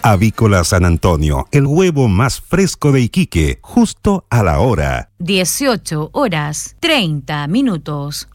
Avícola San Antonio, el huevo más fresco de Iquique, justo a la hora. 18 horas 30 minutos.